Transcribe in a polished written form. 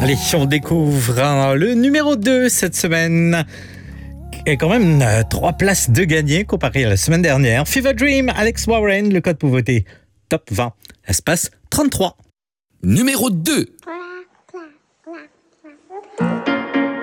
Allez, on découvre le numéro 2 cette semaine. Et quand même 3 places de gagner comparé à la semaine dernière. Fever Dream, Alex Warren, le code pour voter top 20, espace 33. Numéro 2.